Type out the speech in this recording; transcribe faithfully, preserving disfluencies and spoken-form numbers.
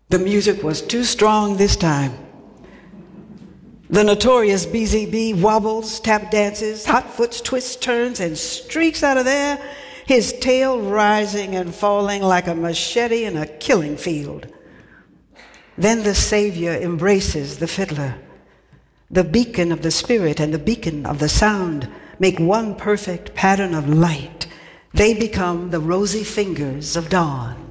The music was too strong this time. The notorious B Z B wobbles, tap dances, hot foots, twists, turns, and streaks out of there, his tail rising and falling like a machete in a killing field. Then the Savior embraces the fiddler. The beacon of the spirit and the beacon of the sound make one perfect pattern of light. They become the rosy fingers of dawn.